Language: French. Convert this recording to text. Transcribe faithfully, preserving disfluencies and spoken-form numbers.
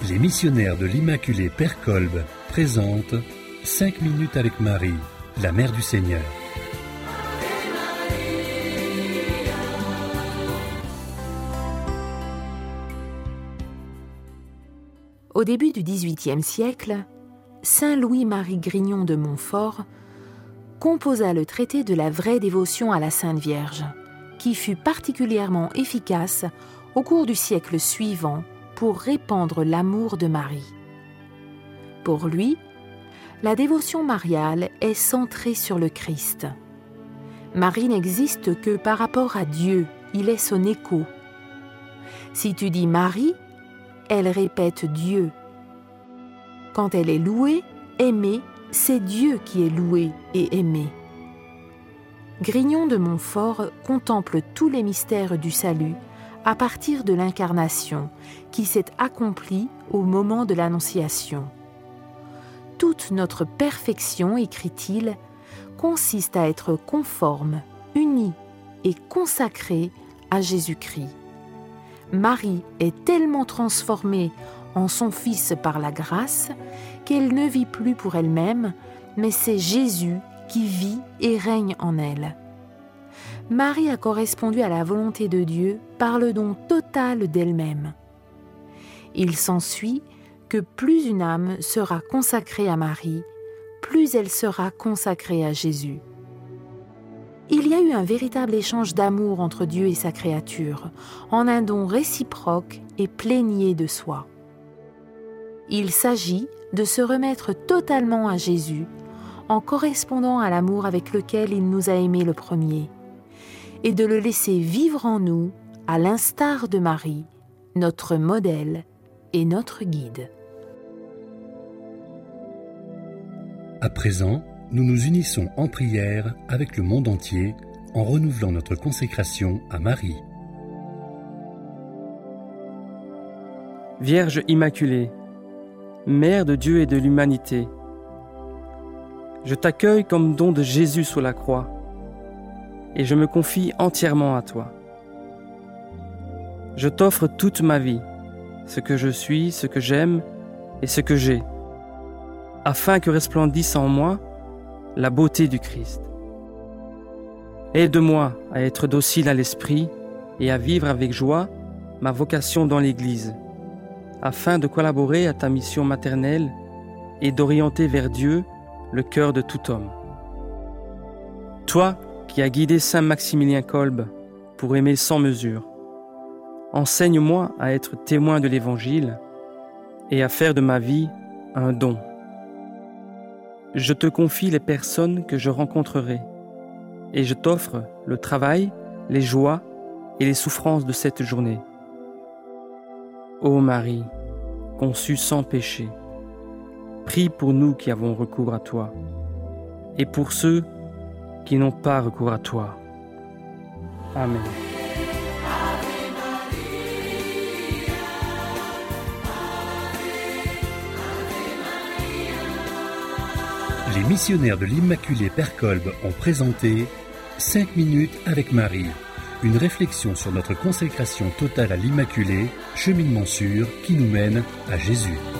Les missionnaires de l'Immaculée Père Kolb présentent cinq minutes avec Marie, la Mère du Seigneur. Au début du dix-huitième siècle, saint Louis-Marie Grignon de Montfort composa le traité de la vraie dévotion à la Sainte Vierge, qui fut particulièrement efficace au cours du siècle suivant pour répandre l'amour de Marie. Pour lui, la dévotion mariale est centrée sur le Christ. Marie n'existe que par rapport à Dieu, il est son écho. Si tu dis Marie, elle répète Dieu. Quand elle est louée, aimée, c'est Dieu qui est loué et aimé. Grignon de Montfort contemple tous les mystères du salut à partir de l'incarnation qui s'est accomplie au moment de l'Annonciation. Toute notre perfection, écrit-il, consiste à être conforme, unie et consacrée à Jésus-Christ. Marie est tellement transformée en son Fils par la grâce qu'elle ne vit plus pour elle-même, mais c'est Jésus qui vit et règne en elle. Marie a correspondu à la volonté de Dieu par le don total d'elle-même. Il s'ensuit que plus une âme sera consacrée à Marie, plus elle sera consacrée à Jésus. Il y a eu un véritable échange d'amour entre Dieu et sa créature, en un don réciproque et plénier de soi. Il s'agit de se remettre totalement à Jésus, en correspondant à l'amour avec lequel il nous a aimés le premier, et de le laisser vivre en nous, à l'instar de Marie, notre modèle et notre guide. À présent, nous nous unissons en prière avec le monde entier en renouvelant notre consécration à Marie. Vierge Immaculée, Mère de Dieu et de l'humanité, je t'accueille comme don de Jésus sous la croix et je me confie entièrement à toi. Je t'offre toute ma vie, ce que je suis, ce que j'aime et ce que j'ai, afin que resplendisse en moi la beauté du Christ. Aide-moi à être docile à l'esprit et à vivre avec joie ma vocation dans l'Église, afin de collaborer à ta mission maternelle et d'orienter vers Dieu le cœur de tout homme. Toi qui as guidé saint Maximilien Kolb pour aimer sans mesure, enseigne-moi à être témoin de l'Évangile et à faire de ma vie un don. Je te confie les personnes que je rencontrerai et je t'offre le travail, les joies et les souffrances de cette journée. Ô Marie, conçue sans péché, prie pour nous qui avons recours à toi et pour ceux qui n'ont pas recours à toi. Amen. Les missionnaires de l'Immaculée Père Kolb ont présenté cinq minutes avec Marie, une réflexion sur notre consécration totale à l'Immaculée, cheminement sûr qui nous mène à Jésus.